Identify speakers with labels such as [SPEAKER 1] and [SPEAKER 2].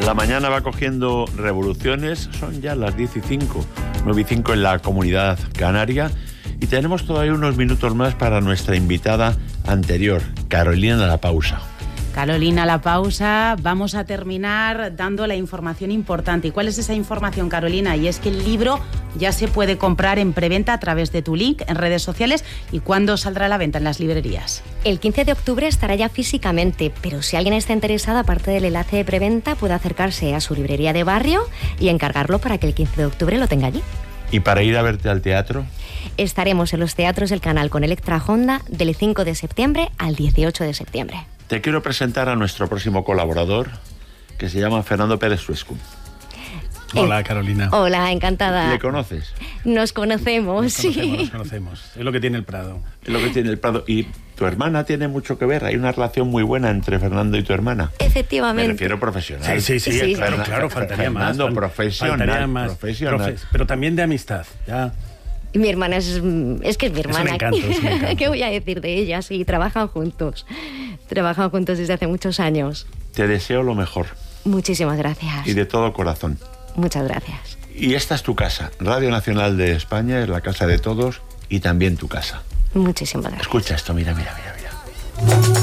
[SPEAKER 1] La mañana va cogiendo revoluciones, son ya las 10:05, 9:05 en la Comunidad Canaria, y tenemos todavía unos minutos más para nuestra invitada anterior, Carolina La Pausa.
[SPEAKER 2] Carolina La Pausa, vamos a terminar dando la información importante. ¿Y cuál es esa información, Carolina? Y es que el libro ya se puede comprar en preventa a través de tu link en redes sociales. ¿Y cuándo saldrá a la venta en las librerías?
[SPEAKER 3] El 15 de octubre estará ya físicamente, pero si alguien está interesado, aparte del enlace de preventa, puede acercarse a su librería de barrio y encargarlo para que el 15 de octubre lo tenga allí.
[SPEAKER 1] ¿Y para ir a verte al teatro?
[SPEAKER 3] Estaremos en los teatros del canal con Electra Honda del 5 de septiembre al 18 de septiembre.
[SPEAKER 1] Te quiero presentar a nuestro próximo colaborador, que se llama Fernando Pérez Suescun.
[SPEAKER 4] Hola, Carolina.
[SPEAKER 3] Hola, encantada.
[SPEAKER 1] ¿Le conoces?
[SPEAKER 3] Nos conocemos, sí.
[SPEAKER 4] Nos conocemos. Es lo que tiene el Prado.
[SPEAKER 1] Es lo que tiene el Prado. Y tu hermana tiene mucho que ver. Hay una relación muy buena entre Fernando y tu hermana.
[SPEAKER 3] Efectivamente.
[SPEAKER 1] Me refiero profesional.
[SPEAKER 4] Sí, claro, faltaría más.
[SPEAKER 1] Fernando, profesional.
[SPEAKER 4] Faltaría más.
[SPEAKER 1] Profesional.
[SPEAKER 4] Pero también de amistad, ya.
[SPEAKER 3] Mi hermana es que es mi hermana.
[SPEAKER 4] Es un encanto.
[SPEAKER 3] ¿Qué voy a decir de ella? Sí, trabajan juntos. Trabajan juntos desde hace muchos años.
[SPEAKER 1] Te deseo lo mejor.
[SPEAKER 3] Muchísimas gracias.
[SPEAKER 1] Y de todo corazón.
[SPEAKER 3] Muchas gracias.
[SPEAKER 1] Y esta es tu casa. Radio Nacional de España es la casa de todos y también tu casa.
[SPEAKER 3] Muchísimas gracias.
[SPEAKER 1] Escucha esto, mira.